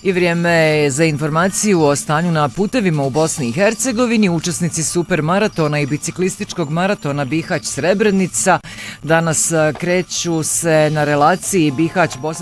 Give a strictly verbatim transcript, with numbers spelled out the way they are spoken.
I vrijeme je za informaciju o stanju na putevima u Bosni i Hercegovini. Učesnici supermaratona i biciklističkog maratona Bihać-Srebrenica danas kreću se na relaciji Bihać-Bosanska